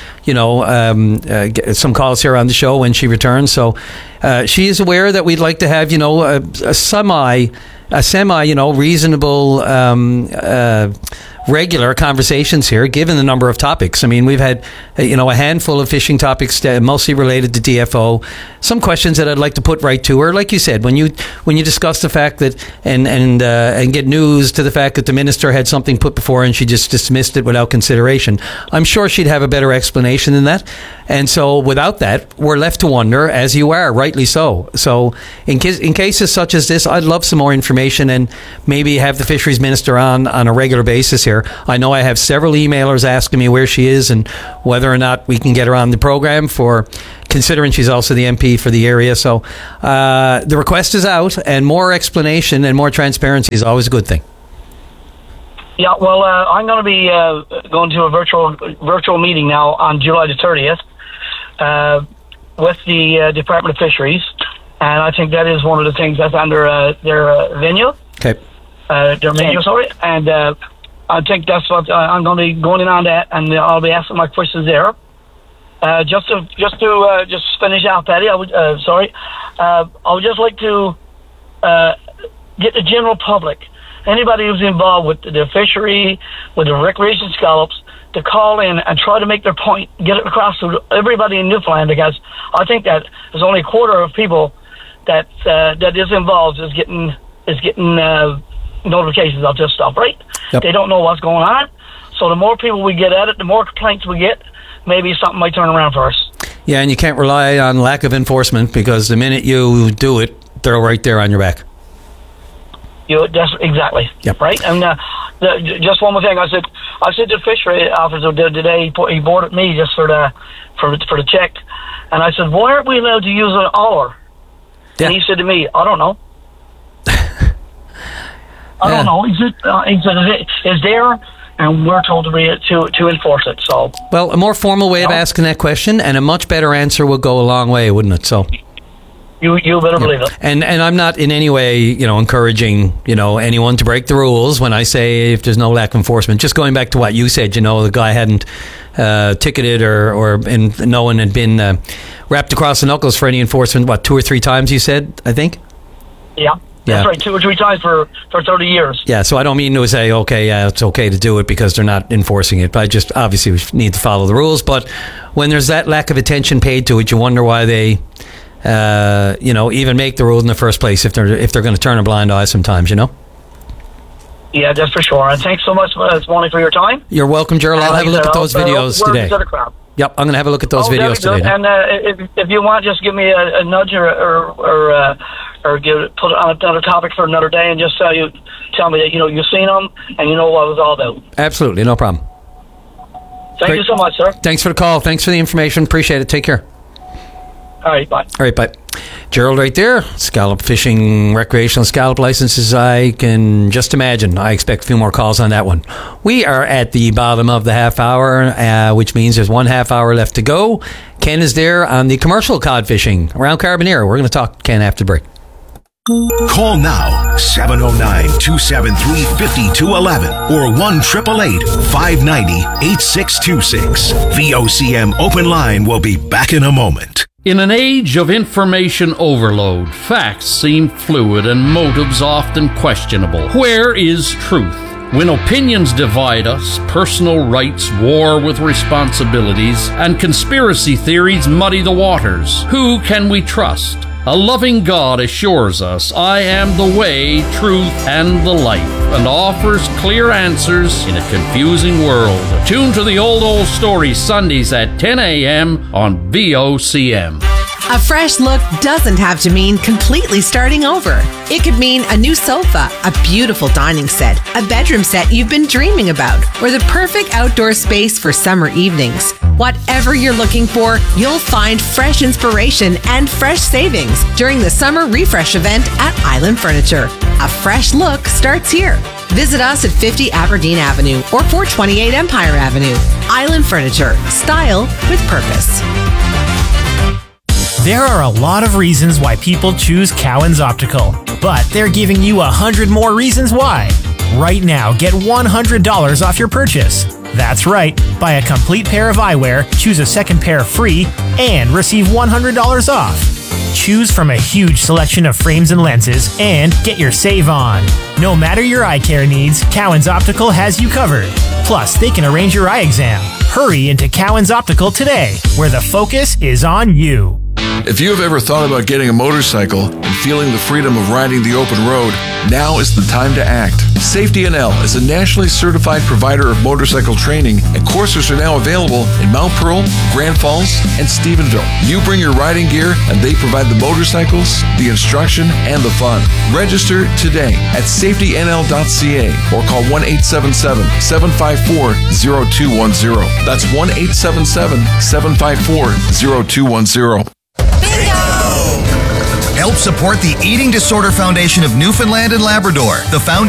some calls here on the show when she returns. So she is aware that we'd like to have, a semi, reasonable, regular conversations here, given the number of topics. I mean, we've had, a handful of fishing topics, mostly related to DFO. Some questions that I'd like to put right to her. Like you said, when you discuss the fact that and get news to the fact that the minister had something put before her and she just dismissed it without consideration, I'm sure she'd have a better explanation than that. And so, without that, we're left to wonder, as you are, rightly so. So, in cases such as this, I'd love some more information and maybe have the fisheries minister on a regular basis here. I know I have several emailers asking me where she is and whether or not we can get her on the program, considering she's also the MP for the area. So the request is out, and more explanation and more transparency is always a good thing. Yeah, well, I'm going to be going to a virtual meeting now on July the 30th with the Department of Fisheries, and I think that is one of the things that's under their venue. Okay. Their menu, sorry, and I think that's what I'm going to be going in on that, and I'll be asking my questions there. Just to finish out, Patty, I would just like to get the general public, anybody who's involved with the fishery, with the recreation scallops, to call in and try to make their point, get it across to everybody in Newfoundland, because I think that there's only a quarter of people that is involved is getting notifications of this stuff, right? Yep. They don't know what's going on. So the more people we get at it, the more complaints we get, maybe something might turn around for us. Yeah, and you can't rely on lack of enforcement, because the minute you do it, they're right there on your back. That's exactly. Yep. Right. And just one more thing, I said the fishery officer today, he boarded me just for the check, and I said, why aren't we allowed to use an oar? Yeah. And he said to me, I don't know. I don't know. He said it's there, and we're told to enforce it. So, well, a more formal way of asking that question and a much better answer would go a long way, wouldn't it? So, you better believe it. And I'm not in any way, encouraging, anyone to break the rules when I say if there's no lack of enforcement. Just going back to what you said, the guy hadn't ticketed and no one had been wrapped across the knuckles for any enforcement. 2 or 3 times? You said, I think. Yeah. That's right, 2 or 3 times for 30 years. Yeah, so I don't mean to say, it's okay to do it because they're not enforcing it. But I just, obviously, we need to follow the rules. But when there's that lack of attention paid to it, you wonder why they, even make the rules in the first place if they're going to turn a blind eye sometimes, Yeah, that's for sure. And thanks so much, Bonnie, for your time. You're welcome, Gerald. I'll have a look at those videos today. Yep, I'm going to have a look at those videos today. And if you want, just give me a nudge or put it on another topic for another day, and just tell me that you've seen them and you know what it was all about. Absolutely, no problem. Thank you so much, sir. Thanks for the call. Thanks for the information. Appreciate it. Take care. All right, bye. All right, bye. Gerald right there. Scallop fishing, recreational scallop licenses, I can just imagine. I expect a few more calls on that one. We are at the bottom of the half hour, which means there's 1 half hour left to go. Ken is there on the commercial cod fishing around Carbonera. We're going to talk to Ken after the break. Call now, 709-273-5211 or 1-888-590-8626. VOCM Open Line will be back in a moment. In an age of information overload, facts seem fluid and motives often questionable. Where is truth? When opinions divide us, personal rights war with responsibilities, and conspiracy theories muddy the waters, who can we trust? A loving God assures us, I am the way, truth, and the life, and offers clear answers in a confusing world. Tune to the Old Story Sundays at 10 a.m. on VOCM. A fresh look doesn't have to mean completely starting over. It could mean a new sofa, a beautiful dining set, a bedroom set you've been dreaming about, or the perfect outdoor space for summer evenings. Whatever you're looking for, you'll find fresh inspiration and fresh savings during the Summer Refresh event at Island Furniture. A fresh look starts here. Visit us at 50 Aberdeen Avenue or 428 Empire Avenue. Island Furniture. Style with purpose. There are a lot of reasons why people choose Cowan's Optical. but they're giving you 100 more reasons why. Right now, get $100 off your purchase. That's right. Buy a complete pair of eyewear, choose a second pair free, and receive $100 off. Choose from a huge selection of frames and lenses and get your save on. No matter your eye care needs, Cowan's Optical has you covered. Plus, they can arrange your eye exam. Hurry into Cowan's Optical today, where the focus is on you. If you have ever thought about getting a motorcycle and feeling the freedom of riding the open road, now is the time to act. Safety NL is a nationally certified provider of motorcycle training, and courses are now available in Mount Pearl, Grand Falls, and Stephenville. You bring your riding gear, and they provide the motorcycles, the instruction, and the fun. Register today at safetynl.ca or call 1-877-754-0210. That's 1-877-754-0210. Help support the Eating Disorder Foundation of Newfoundland and Labrador. The foundation